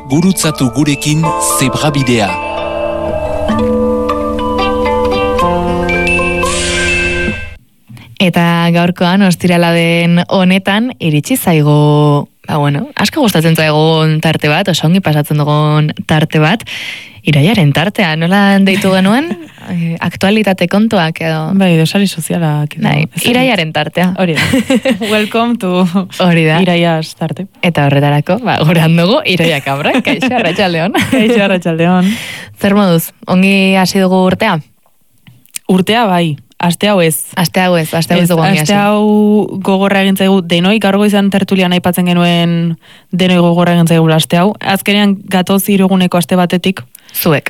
gurutzatu gurekin zebrabidea. Eta gaurkoan, ostirala den honetan, iritsi zaigu, asko gustatzen zaigun tarte bat, oso ongi pasatzen dugun tarte bat, Iraiaren tartea, nola deitu genuen? Aktualitate kontuak edo? Bai, dosari sozialak. Iraiaren tartea. Hori da. Welcome to Iraiaz tarte. Eta horretarako, gurean dugu, Iraia Kabra, kaixo arratsaldeon. Kaixo arratsaldeon. Zer moduz, ongi hasi dugu urtea? Urtea bai. Aste hau ez. Aste hau dugu ongi hasi. Aste hau gogorra egin zaigu, denoi, gaur goizan tertulian aipatzen genuen denoi gogorra egin zaigu aste hau. Azkenean gatoz 3 eguneko aste batetik. Zuek.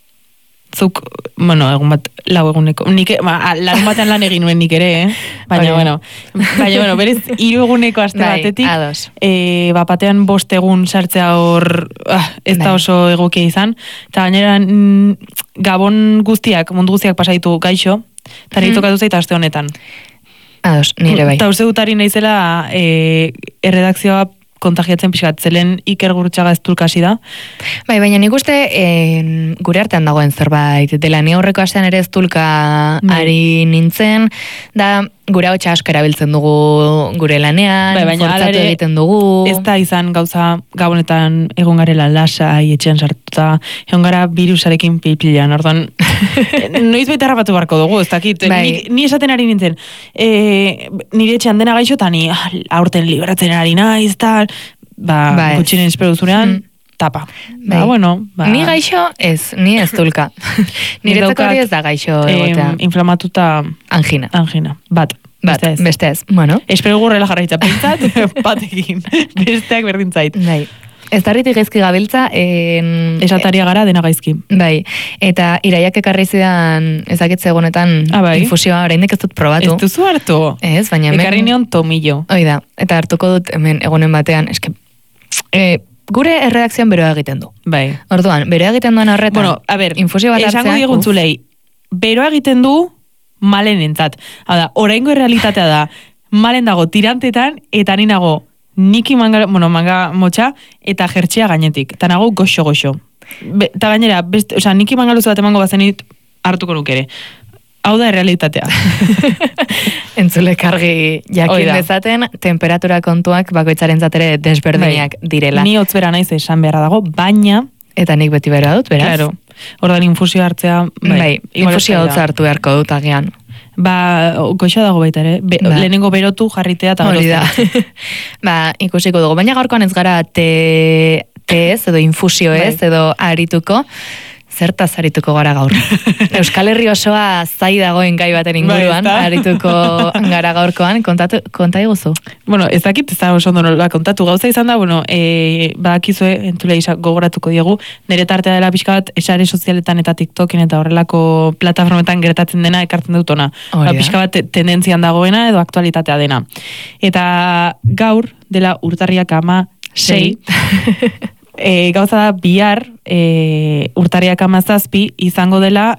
Zuk, egun bat, 4 eguneko. Larun batean lan egin nuen nik ere, Baina, berez 3 eguneko aste batetik. Ados. Batean 5 egun sartzea hor, ez da oso egokia izan. Eta gainera, Gabon guztiak, mundu guztiak pasaitu gaixo, eta nire tokatu zait aste honetan. Ados, nire bai. Eta uste dutari naizela erredakzioa kontagiatzen pixkat, zelen Iker Gurutxaga ez tulkasi da. Bai, baina nik uste gure artean dagoen zerbait, dela ni aurreko astean ere ez tulka ari nintzen, da gure hau asko erabiltzen dugu gure lanean, fortzatu egiten dugu. Ez da izan gauza Gabonetan egon garela lasai, etxean sartuta, egon gara virusarekin pilpilean, orduan, noiz baita harrapatu barko dugu, ez dakit, ni esaten ari nintzen, nire etxean dena gaixo, eta ni aurten liberatzen ari naiz, tal, gutxinen espero duzunean, tapa. Ni gaixo ez, ni ez tulka. Niretzako hori ez da gaixo egotea. Inflamatuta angina. Bat, beste ez. Espero gurrela jarraitza pentsat, batekin. Besteak berdin zait. Bai. Ez darritik gaizki gabiltza. Esataria gara dena gaizki. Bai. Eta Iraiak ekarri zidan ezakitze egunetan infusioa, oraindik ez dut probatu. Ez duzu hartu? Ez, baina ekarri neon tomillo. Oida, eta hartuko dut hemen egunen batean, gure erredakzioan beroa egiten du. Bai. Orduan, beroa egiten duen horretan, infusio bat hartzea. Esango dieguntzulei, beroa egiten du malen entzat. Hada, oraingo errealitatea da, malen dago tirantetan, eta ninago niki manga motxa, eta jertxea gainetik. Eta nago goxo. Eta gainera, niki manga luzu bat emango bazenit hartuko nukere. Hau da errealitatea. Entzulek argi jakin dezaten, temperatura kontuak bakoitzaren zatere desberdinak direla. Ni hotzbera naiz esan beharra dago, baina... Eta nik beti beroa dut, beraz? Claro. Ordan infusio hartzea... infusio hotza hartu beharko dut agian. Goxo dago baita ere. Lehenengo berotu jarritea eta geroztea. Ikusiko dugu. Baina gaurkoan ez gara te ez, edo infusio ez, edo arituko. Zertaz arituko gara gaur. Euskal Herri osoa zai dagoen gai baten inguruan, arituko gara gaurkoan, konta iguzu? Ez dakit ez da oso ondo nola kontatu. Gauza izan da, badakizue, entzulei gogoratuko diegu, nire tartea dela pixka bat, esare sozialetan eta TikToken eta horrelako plataformetan gertatzen dena ekartzen dut ona. Pixka bat tendentzian dagoena edo aktualitatea dena. Eta gaur, dela urtarriak 6, gauza da bihar urtarriak 17 izango dela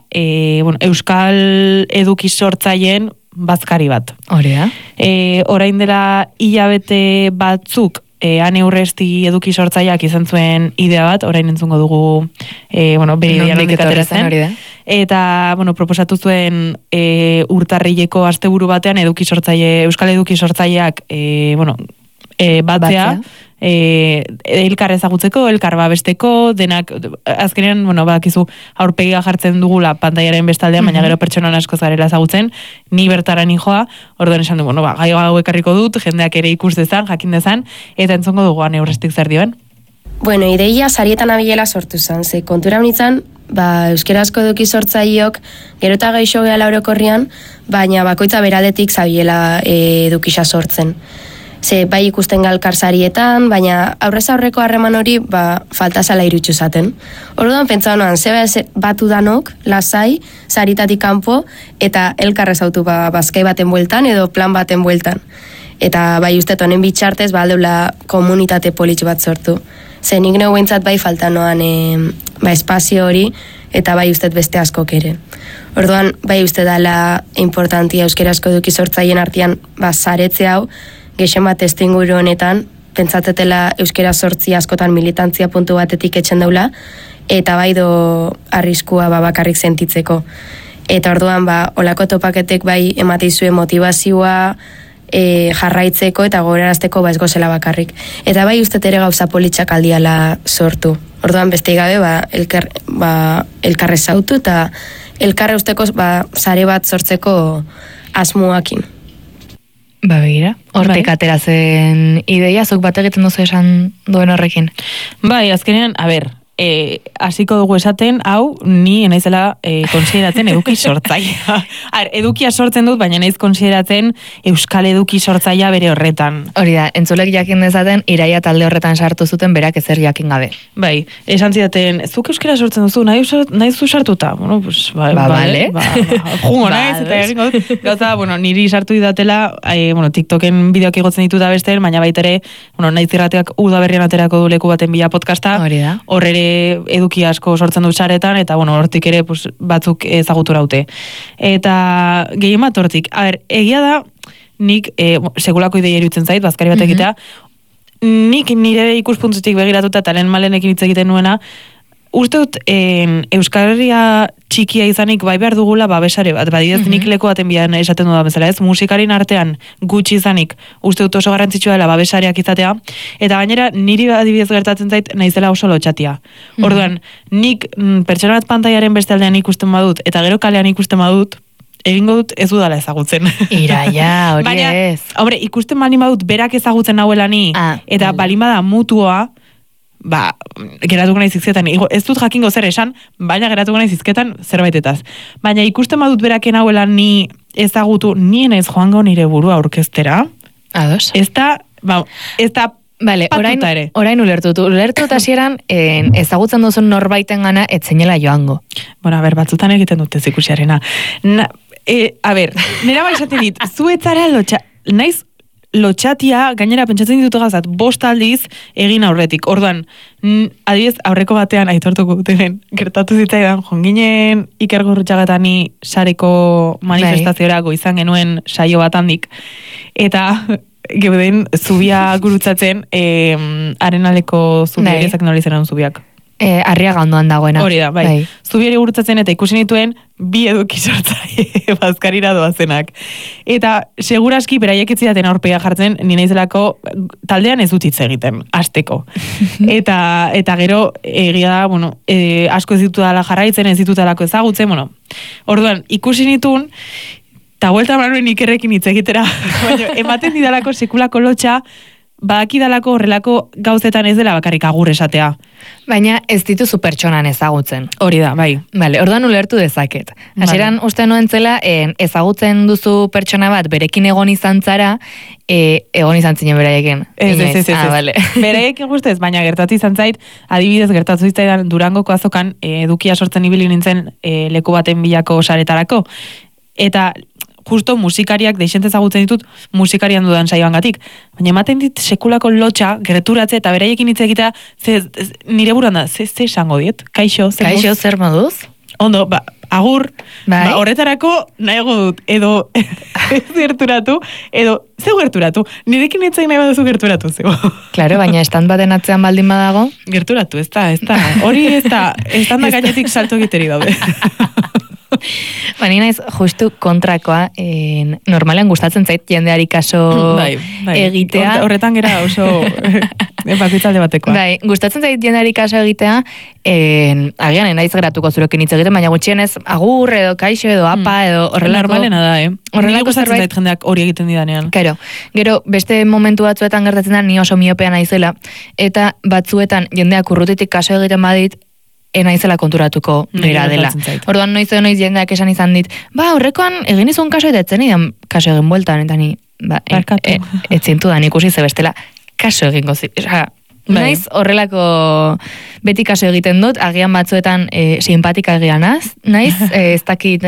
Euskal Eduki Sortzaileen bazkari bat. Horea? Orain dela hilabete batzuk Ane Urresti Eduki Sortzaileak izan zuen idea bat, orain entzungo dugu bere idea nondik atera zen. Eta, proposatu zuen urtarrileko asteburu batean Euskal Eduki Sortzaileak batzea, elkar ezagutzeko, elkar babesteko, denak, azkenean, badakizu, aurpegia jartzen dugula pantaiaren bestaldean, baina gero pertsonan askoz garela ezagutzen, ni bertara nijoa, orduan esan dugu, gai hau ekarriko dut, jendeak ere ikus dezan, jakin dezan, eta entzongo dugu Ane Urrestik zer dioen. Ideia sarietan abilela sortu zen, ze kontura honitzen, euskerazko eduki sortzaileok gero eta gaixo gehala orokorrian, baina bakoitza beraldetik zabiela edukisa sortzen. Ze bai ikusten galkar sarietan, baina aurrez aurreko harreman hori falta zala irutxu zaten. Orduan pentsa honoan, zebe batu danok, lasai, saritatik kanpo, eta elkarrez autu bazkai baten bueltan edo plan baten bueltan. Eta bai uste honen bitxartez, aldeula komunitate politx bat sortu. Ze nik neu bentsat bai falta noan espazio hori, eta bai uste beste askok ere. Orduan, bai uste dala importantia euskerazko eduki sortzaileen artean zaretze hau, gexen bat testu inguru honetan, pentsatetela euskera sortzi askotan militantzia puntu batetik etxen daula, eta bai do arriskua bakarrik sentitzeko. Eta orduan, olako topaketek bai ematizue motivazioa jarraitzeko eta gogorarazteko ez gozela bakarrik. Eta bai uste ere gauza politxak aldiala sortu. Orduan beste gabe, elkarre zautu eta elkarre usteko sare bat sortzeko asmoakin. Begira, hortik atera zen ideia, zuk bat egiten duzu esan duen horrekin. Bai, azkenean, hasiko dugu esaten, hau, ni naizela konsideratzen eduki sortzaia. Edukia sortzen dut, baina naiz konsideratzen euskal eduki sortzaia bere horretan. Hori da, entzulek jakin dezaten, Iraia talde horretan sartu zuten berak ezer jakin gabe. Bai, esan zidaten, zuk euskara sortzen duzu, nahi zu sartuta? Bueno, pues, bale. Jungo naiz, eta egingo dut. Gauza, niri sartu didatela, TikToken bideoak igotzen ditu da beste, baina baitere, naiz irrateak udaberrian aterako du leku baten bila podcasta. Hori da. Horrere eduki asko sortzen du saretan, eta hortik ere batzuk ezagutu raute. Eta gehien bat hortik. Egia da, nik segulako ideia iruditzen zait, bazkari bat egitea, nik nire ikuspuntzutik begiratuta eta lehen malenekin hitz egiten nuena, uste dut Euskal Herria txikia izanik bai behar dugula babesare bat, badidez nik leku baten bian esaten dudan bezala, ez? Musikarin artean gutxi izanik uste dut oso garrantzitsua dela babesareak izatea, eta gainera niri adibidez gertatzen zait naizela oso lotxatia. Orduan, nik pertsona bat pantaiaren beste aldean ikusten badut, eta gero kalean ikusten badut, egingo dut ez dudala ezagutzen. Iraia, hori baina, ez. Hombre, ikusten balin badut berak ezagutzen nauela ni, eta balin bada mutua, geratuko nahi zizketan, ez dut jakingo zer esan, baina geratuko nahi zizketan zerbaitetaz. Baina ikusten badut beraken hauela ni ezagutu, nien ez joango nire burua orkestera. Ados. Ez da Vale, orain ulertutu hasieran ezagutzen duzun norbaiten gana etzenela joango. Bueno, batzutan egiten dute zikusiarena. Nera esaten dit, zu etzara naiz lotxatia, gainera pentsatzen ditut gazat, 5 aldiz egin aurretik. Orduan, adibidez, aurreko batean aitortuko duten gertatu zitzaidan, jonginen Iker Gurrutxagatani sareko manifestaziorako izan genuen saio bat handik. Eta geuden zubia gurutzatzen arenaleko zubia, ezak nori zeran zubiak. Arriaga ondoan dagoena. Hori da, bai. Zubiari gurutzatzen eta ikusi nituen 2 eduki sortzaile bazkarira doazenak. Eta seguraski beraiek etzidaten aurpega jartzen, ni naizelako taldean ez dut hitz egiten, hasteko. eta gero egia da, asko ez ditudala jarraitzen, ez ditudalako ezagutzen, orduan, ikusi nituen, eta buelta manuen Ikerrekin hitz egitera, ematen didalako sekulako lotxa, badakidalako horrelako gauzetan ez dela bakarrik agur esatea. Baina ez dituzu pertsonan ezagutzen. Hori da, bai. Vale, orduan ulertu dezaket. Hasieran uste nuen zela, ezagutzen duzu pertsona bat, berekin egon izan zara, egon izan zinen beraiekin. Ez. Beraiekin guztez, baina gertatu izan zait, adibidez gertatu izan Durangoko azokan, edukia sortzen ibili nintzen leku baten bilako saretarako. Eta justo musikariak deixente ezagutzen ditut musikarian dudan saioangatik. Baina ematen dit sekulako lotxa, gerturatze eta beraiekin hitz egitea, nire buruan da, ze esango diet? Kaixo, zer moduz? Ondo, agur, horretarako nahiago dut, edo ez gerturatu, edo zeu gerturatu. Nirekin hitzein nahi baduzu gerturatu zeu. Claro, baina estant baten atzean baldin badago? Gerturatu, ez da. Hori ez da, estanda gainetik salto egiteri daude. Baina naiz justu kontrakoa, normalean gustatzen zait jendeari kaso egitea. Horretan gera oso bakoitzalde batekoa. Bai, gustatzen zait jendeari kaso egitea, agian naiz geratuko zurekin hitz egiten, baina gutxienez agur edo kaixo edo apa edo horrelako. Normalena da, Horrelako gustatzen zait jendeak hori egiten didanean. Claro, gero beste momentu batzuetan gertatzen da ni oso miopea naizela, eta batzuetan jendeak urrutitik kaso egiten badit, naizela konturatuko bera dela. Orduan noiz jendeak esan izan dit, horrekoan egin izun kaso eta etzen idan kaso egin bueltan, eta ni etzintu da, ikusi ze bestela kaso egingo naiz horrelako beti kaso egiten dut, agian batzuetan simpatika egianaz, naiz, ez dakit,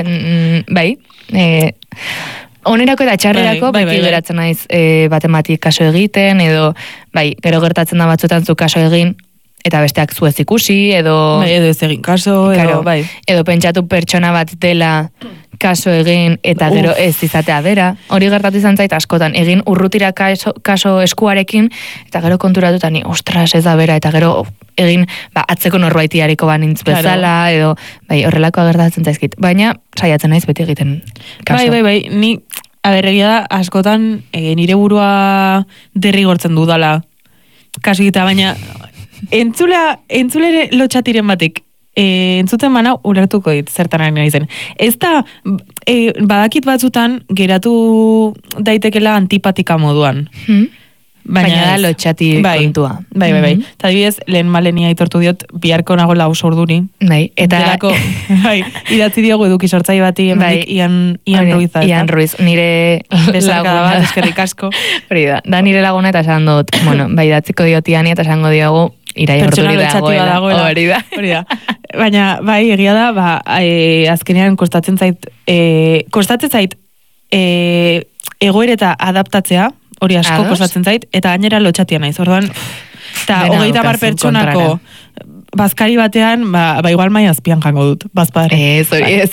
onerako eta txarrerako beti geratzen naiz batematik kaso egiten, edo gero gertatzen da batzuetan zu kaso egin, eta besteak zuez ikusi, edo ez egin kaso, edo pentsatu pertsona bat dela kaso egin eta gero ez izatea bera. Hori gertatu izan zait askotan, egin urrutira kaso eskuarekin eta gero konturatuta ni, ostras, ez da bera, eta gero egin atzeko norbaitiariko banintz bezala, edo horrelako gertatzen zaizkit. Baina saiatzen naiz beti egiten kaso. Bai, ni aberregia da askotan nire burua derrigortzen dudala kasu egita, baina entzulere lotxatiren batek entzuten bana ulertuko dit zertan ari naizen. Ez da badakit batzutan geratu daitekela antipatika moduan. Baina da lotxati kontua. Bai. Eta adibidez, lehen malenia aitortu diot, biharko nagoela oso urduri. Bai, eta... idatzi diogu eduki sortzaile bati, Ian Ruiz. Ian Ruiz, nire laguna bat, eskerrik asko. Hori da nire laguna eta esan dut, idatziko diot Iani eta esango diogu, irai urduri dagoela. Hori da. Baina, egia da, azkenean kostatzen zait, egoera eta adaptatzea, hori asko kostatzen zait, eta gainera lotxatia naiz, orduan, eta 30 pertsonako bazkari batean, igual mai azpian jango dut, bazpadre. Ez.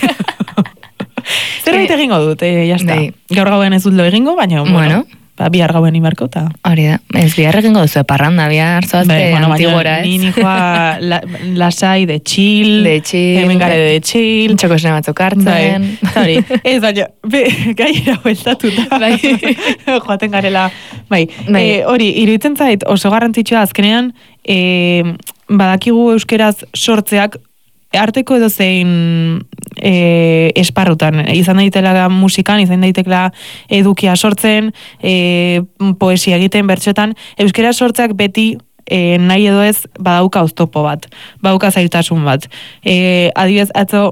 Zerbait egingo dut, jazta. Gaur gauen ez dut lo egingo, baina, bueno, bihar gauen imarko, eta... Hori da, ez bihar egingo duzu parranda, bihar zoazte antigora, ez? Ni nikoa lasai, de chill, hemen gare de chill, txokosne batzuk hartzen. Hori, ez baina, gaira hueltatuta, joaten garela, hori, iruditzen zait, oso garrantzitsua azkenean, badakigu euskeraz sortzeak, arteko edo zein esparrutan, izan daitela musikan, izan daitela edukia sortzen, poesia egiten, bertxotan, euskera sortzeak beti nahi edo ez badauka oztopo bat, badauka zailtasun bat. Adibidez, atzo,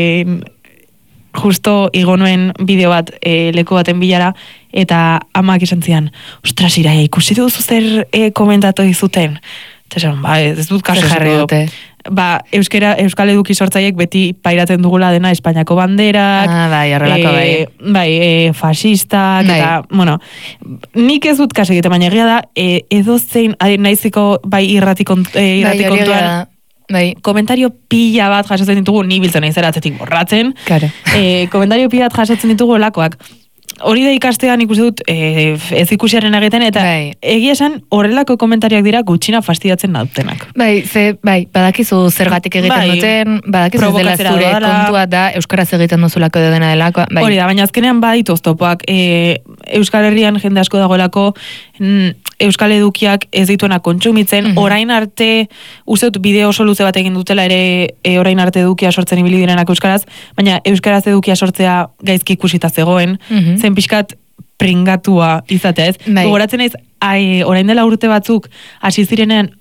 justo igonuen bideo bat leku baten bilara, eta amak esan zian, ostras, Iraia, ikusi duzu zer komentatu dizuten? Eta esan, ez dut kaso jarri dute. Euskal eduki sortzaiek beti pairatzen dugula dena Espainiako banderak, horrelako fasistak, eta, bueno, nik ez dut kaso egiten, baina egia da, edo zein, naiziko irrati kontuan, komentario pila bat jasotzen ditugu, ni biltzen naizera atzetik borratzen, komentario pila bat jasotzen ditugu olakoak. Hori da ikastean ikusi dut ez ikusiaren egiten, eta egia esan horrelako komentarioak dira gutxina fastidiatzen nautenak. Badakizu zergatik egiten duten, badakizu dela zure kontua da, euskaraz egiten duzulako edo dena delako. Hori da, baina azkenean baditu oztopoak. Euskal Herrian jende asko dagoelako, euskal edukiak ez dituena kontsumitzen, orain arte, uste dut bideo oso luze bat egin dutela ere orain arte edukia sortzen ibili direnak euskaraz, baina euskaraz edukia sortzea gaizki ikusita zegoen, zen pixkat pringatua izatea ez. Gogoratzen naiz, orain dela urte batzuk, hasi zirenean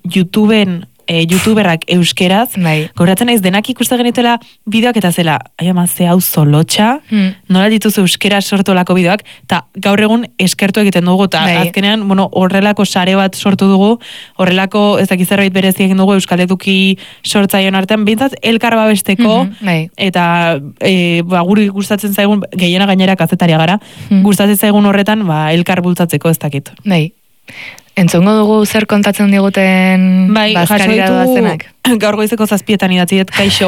YouTuberrak euskeraz, gogoratzen naiz denak ikusten genitela bideoak eta zela, ze hau zolotxa, nola dituzu euskera sortu lako bideoak, eta gaur egun eskertu egiten dugu, eta azkenean, horrelako sare bat sortu dugu, horrelako zerbait berezi egin dugu euskal eduki sortzaion artean, bintzat elkar babesteko, eta guri gustatzen zaigun, gehiena gainera kazetaria gara, gustatzen zaigun horretan, elkar bultzatzeko ez dakit. Entzungo dugu zer kontatzen diguten bazkarira doazenak? Gaur goizeko 7:00 idatzi dut, kaixo.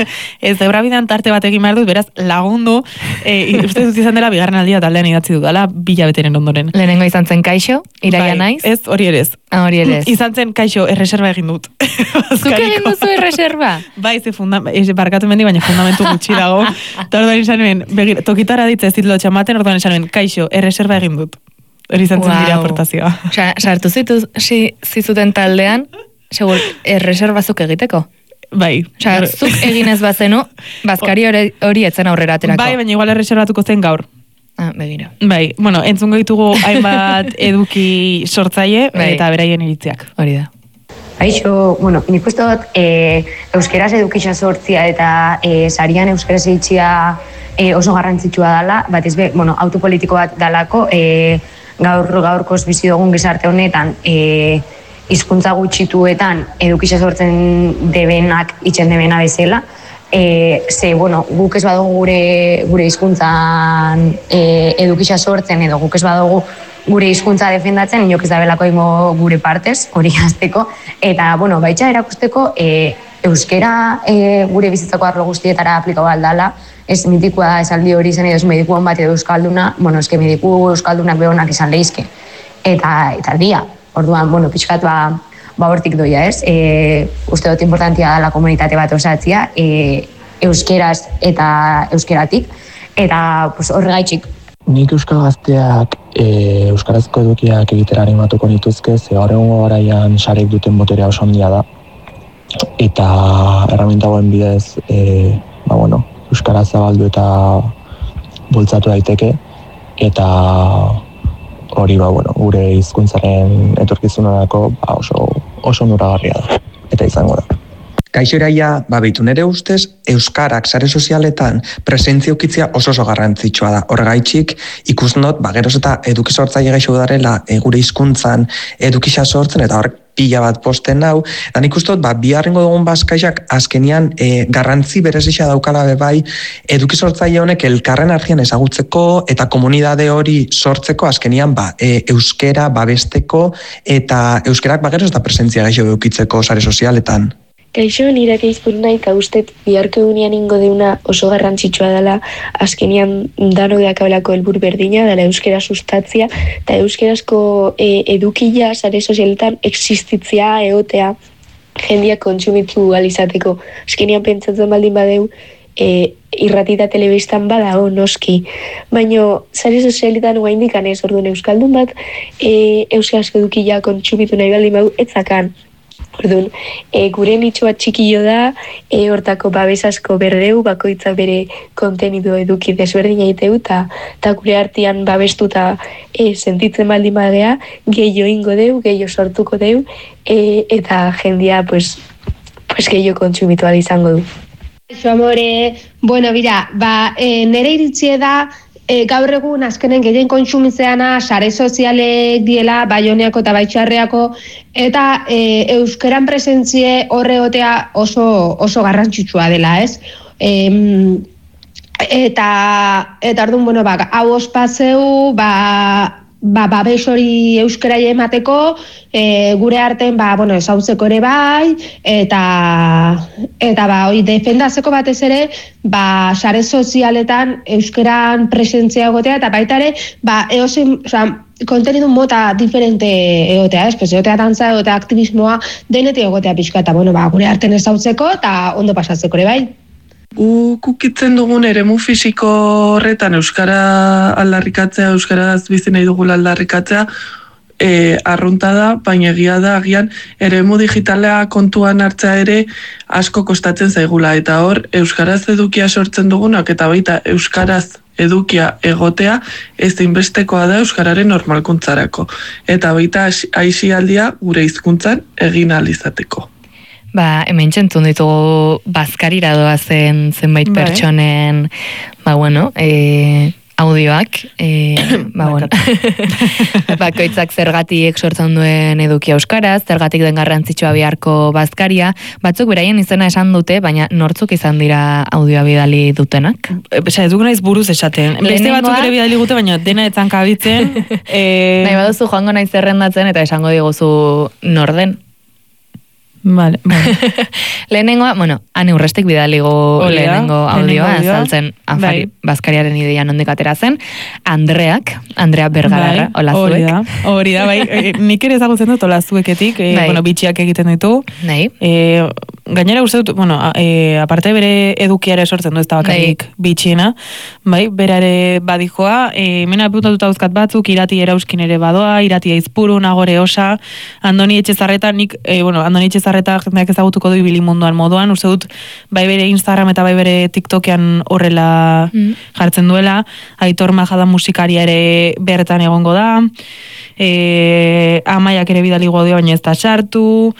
Ez Zebrabidean tarte bat egin behar dut, beraz lagundu, uste dut izan dela bigarren aldia taldean idatzi dut, dala bilabeteren ondoren. Lehenengo izan zen kaixo, Iraia naiz? Ez, hori ere ez. Hori ere ez. Izan zen kaixo, erreserba egin dut. Zuk egin duzu erreserba? Barkatu mendi, baina fundamentu gutxi dago. Eta orduan izan nuen, tokitara ditza ez dit lotxamaten, orduan izan nuen, kaixo, erreserba egin dut. Hori izan zen dira aportazioa. Sartu zizuten taldean, segur, erreserbazuk egiteko? Bai. Zuk eginez bazenu, bazkari hori etzen aurrera aterako. Bai, baina igual erreserbatuko zen gaur. Begira. Bai, entzungo ditugu hainbat eduki sortzaile eta beraien iritziak. Hori da. Aixo, nik uste dut euskeraz edukisa sortzia eta sarian euskeraz eitzia oso garrantzitsua dela, bat ez autopolitiko bat dalako, gaurkoz bizi dugun gizarte honetan hizkuntza gutxituetan edukisa sortzen debenak itxen debena bezala. Guk ez badugu gure hizkuntzan edukisa sortzen edo guk ez badugu gure hizkuntza defendatzen, inok ez dabelako ingo gure partez, hori azteko. Eta, baitxa erakusteko euskera gure bizitzako arlo guztietara aplikau aldala, ez mitikoa da esaldi hori zen edo medikuan bat edo euskalduna, bueno, eske mediku euskaldunak behonak izan lehizke. Eta dia, orduan, bueno, pixkat hortik doia, ez? Uste dut importantia da la komunitate bat osatzia, euskeraz eta euskeratik, eta horregaitxik. Nik euskal gazteak euskarazko edukiak egitera animatuko nituzke, ze gaur egungo garaian sarek duten boterea oso handia da. Eta erraminta hauen bidez, euskara zabaldu eta bultzatu daiteke, eta hori gure hizkuntzaren etorkizunerako oso onuragarria da, eta izango da. Kaixo Iraia, beitu nere ustez, euskarak sare sozialetan presentzia ukitzia oso garrantzitsua da. Horregaitxik, ikusten dut, geroz eta eduki sortzaile gaixo darela gure hizkuntzan edukisa sortzen, eta horrek pila bat posten nau, eta nik uste dut, biharrengo dugun bazkaixak azkenian garrantzi berezisa daukala bebai eduki sortzaile honek elkarren argian ezagutzeko eta komunidade hori sortzeko azkenian euskera babesteko eta euskerak geroz eta presentzia gaixo edukitzeko sare sozialetan. Kaixo, nirek eizpuru nahi, ustet biharko egunean ingo deuna oso garrantzitsua dela, azkenian dano deakabelako helbur berdina, dela euskera sustatzia, eta euskerazko edukila sare sozialetan existitzia, egotea, jendia kontsumitu alizateko. Azkenian pentsatzen baldin badeu, irratita telebistan badao noski, baino sare sozialetan guaindik anez, orduan euskaldun bat, euskarazko edukila kontsumitu nahi baldin badu, etzakan. Orduan, gure nitxoa txikillo da, hortako babesasko berdeu, bakoitza bere kontenido eduki desberdina iteu, eta gure artean babestuta sentitzen baldin badea, gehiago ingo deu, gehiago sortuko deu, eta jendia, gehiago kontsumitu izango du. Eso, amore, bueno, bira, nere iritzie da, gaur egun azkenen gehien kontsumitzeana sare sozialek diela Baioneako eta Baitxarreako eta euskeran presentzie horregotea oso garrantzitsua dela, ez? Eta orduan, bueno, hau ospatzeu, babes hori euskera emateko, gure artean, ezautzeko ere bai, eta hori defendatzeko batez ere, sare sozialetan euskeran presentzia egotea, eta baita ere, kontenidu mota diferente egotea, egotea dantza, egotea aktivismoa, denetik egotea pixka, eta gure artean ezautzeko, eta ondo pasatzeko ere bai. Kukitzen dugun eremu fisiko horretan euskara aldarrikatzea, euskaraz bizi nahi dugula aldarrikatzea, arrunta da, baina egia da, agian eremu digitalea kontuan hartzea ere asko kostatzen zaigula. Eta hor, euskaraz edukia sortzen dugunak, eta baita euskaraz edukia egotea, ezinbestekoa da euskararen normalkuntzarako. Eta baita aisialdia gure hizkuntzan egin ahal izateko. Hemen txentun ditugu bazkarira doazen zenbait pertsonen, audioak, bakoitzak zergatik sortzen duen eduki euskaraz, zergatik den garrantzitsua biharko bazkaria, batzuk beraien izena esan dute, baina nortzuk izan dira audioa bidali dutenak? Ez dugu naiz buruz esaten. Beste batzuk ere bidali gute, baina dena etzan kabitzen. Nahi baduzu joango naiz zerrendatzen eta esango diguzu norden. Vale. Lehenengoa, Ane Urrestek bidaligo lehenengo audioa, azaltzen afari bazkariaren ideia nondik atera zen. Andrea Bergarra, olazuek. Hori da, nik ere ezagutzen dut olazueketik, bitxiak egiten ditu. Gainera uste dut, aparte bere edukiare sortzen du ez da bakarrik bitxiena, bera ere badijoa, mena apuntatuta dauzkat batzuk, Irati Erauskin ere badoa, Irati Aizpuru, Nagore Osa, Andoni Etxezarreta, Andoni Etxezarreta jendeak ezagutuko du ibili munduan moduan, uste dut bai bere Instagram eta bai bere TikTokean horrela jartzen duela, Aitor Majada musikaria ere bertan egongo da, Amaiak ere bidaligo dio, baina ez da sartu,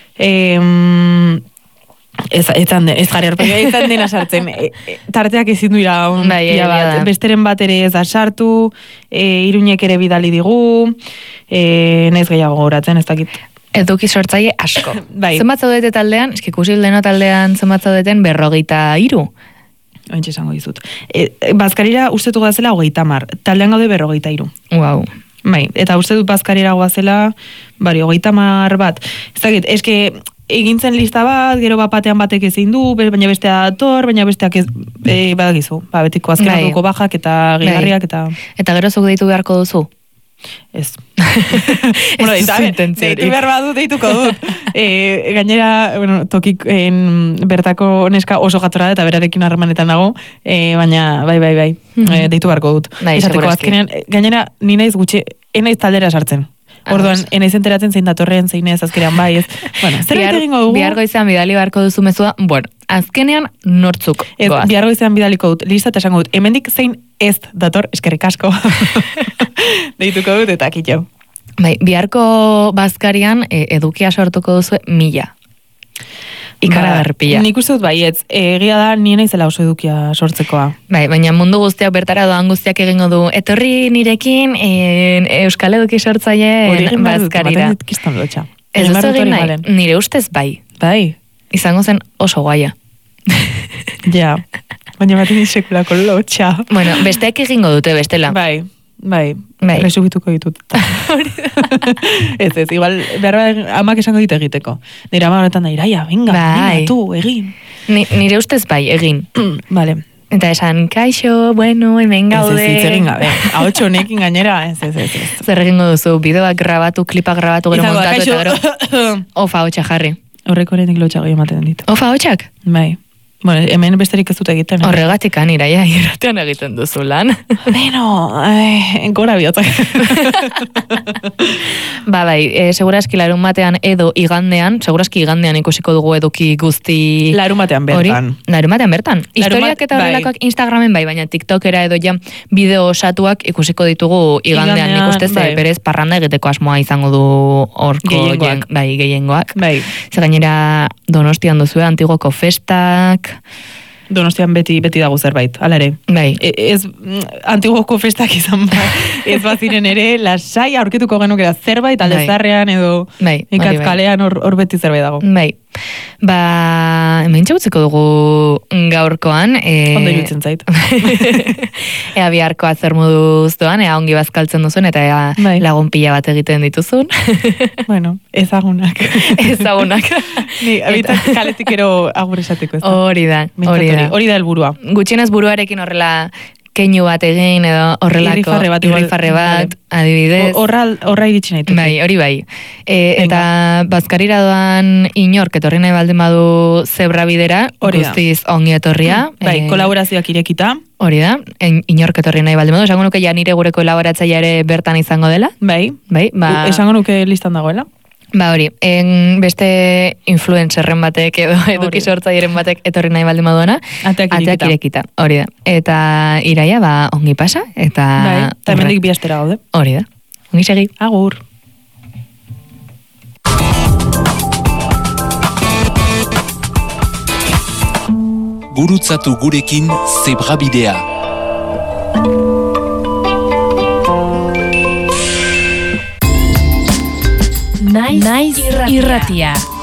ez jarri horpega izan dena sartzen, tarteak ezin duira besteren bat ere ez da sartu, Iruñek ere bidali digu, naiz gehiago goratzen, ez dakit. Eduki sortzaile asko. Zenbat zaudete taldean, ikusil dena taldean zenbat zaudeten 43? Ointxe esango dizut. Bazkarira ustetu gazela 30, taldean gaude 43. Wow. Eta uste dut bazkarira goazela 30 bat. Ez dakit, eske egintzen lista bat, gero batean batek ezin du, baina bestea dator, baina besteak ez, badakizu, betiko azkenatuko bajak eta gehigarriak eta... Eta gero zuk deitu beharko duzu? Ez. Bueno, deitu behar badu, deituko dut. Gainera, bueno, tokik bertako neska oso jatora eta berarekin harremanetan dago, baina bai, deitu beharko dut. Esateko azkenean, gainera, ni naiz gutxi, enaiz taldera sartzen. Orduan, enaiz enteratzen zein datorren, zein ez, azkenean bai, ez. Bueno, zerbait egingo dugu? Bihar goizean bidali beharko duzu mezua, bueno, azkenean nortzuk goaz. Bihar goizean bidaliko dut, lista eta esango dut, hemendik zein ez dator, eskerrik asko. Deituko dut eta kitxo. Bai, biharko bazkarian edukia sortuko duzu 1000. Ikaragarripila. Nik uste dut baietz, egia da nien naizela oso edukia sortzekoa. Bai, baina mundu guztiak bertara doan guztiak egingo du. Etorri nirekin Euskal Eduki sortzaileen bazkarira. Ez duzu egin nahi, nire ustez bai. Bai. Izango zen oso guaia. Ja, baina batin sekulako lotxa. Bueno, besteak egingo dute bestela. Bai, resubituko ditut. Ez, igual, behar amak esango dit egiteko. Nire ama honetan da, iraia, venga, tu, egin. Nire ustez bai, egin. Vale. Eta esan, kaixo, bueno, hemen gaude. Ez egin gabe, ahotxo honekin gainera, ez. Zer egingo duzu, bideoak grabatu, klipak grabatu, gero montatu eta gero. Ofa, hotxa jarri. Horreko horretik lotxago ematen dit. Ofa, hotxak? Bai. Bueno, hemen besterik ez dut egiten. Horregatik Iraia, irratean egiten duzu lan. Bueno, gora bihotzak. Bai, seguraski larun batean edo igandean, seguraski igandean ikusiko dugu eduki guzti... Larun batean bertan. Larun batean bertan. Historiak eta horrelakoak Instagramen bai, baina TikTokera edo ja bideo osatuak ikusiko ditugu igandean. Nik ustez, berez parranda egiteko asmoa izango du horko gehiengoak. Bai. Zer gainera Donostian duzu Antigoko festak, Donostian beti dago zerbait, ala ere. Bai. Ez Antigoko festak izan ez baziren ere, lasai aurkituko genukera zerbait, aldezarrean edo ikatzkalean hor beti zerbait dago. Bai. Hemen txabutzeko dugu gaurkoan. Ondo irutzen zait. Ea biharkoa zer moduz doan, ea ongi bazkaltzen duzun, eta ea lagun pila bat egiten dituzun. Bueno, ezagunak. Ni, abitak kaletik ero agur esateko ez da. Hori da helburua. Gutxienez buruarekin horrela keinu bat egin edo horrelako irrifarre bat, adibidez. Horra iritsi nahi. Bai, hori bai. Eta bazkarira doan inork etorri nahi baldin badu zebra bidera, guztiz ongi etorria. Bai, kolaborazioak irekita. Hori da, inork etorri nahi baldin badu. Esango nuke ja nire gure kolaboratzaia ere bertan izango dela. Bai, esango nuke listan dagoela. Hori, beste influencerren batek edo eduki sortzaileen batek etorri nahi baldin baduena, ateak irekita. Hori da. Eta Iraia, ongi pasa, eta... Bai, eta hemendik bi astera gaude. Hori da. Ongi segi. Agur. Gurutzatu gurekin Zebrabidea. Naiz irratia.